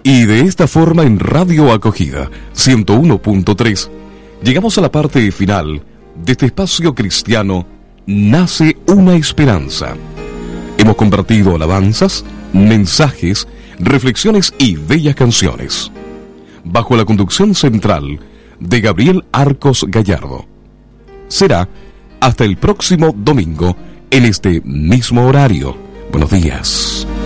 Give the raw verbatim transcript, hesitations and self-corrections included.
Y de esta forma en Radio Acogida ciento uno punto tres llegamos a la parte final de este espacio cristiano Nace una Esperanza. Hemos compartido alabanzas, mensajes, reflexiones y bellas canciones, bajo la conducción central de Gabriel Arcos Gallardo. Será hasta el próximo domingo en este mismo horario. Buenos días.